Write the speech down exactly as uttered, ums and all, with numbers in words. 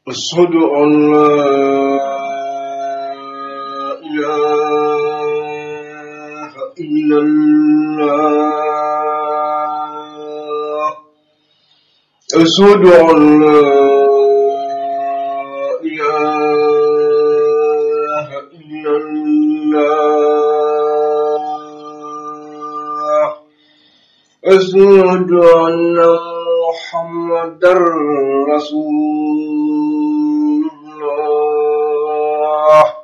أشهد أن لا إله إلا الله أشهد أن لا إله إلا الله أشهد أن محمدا رسول الله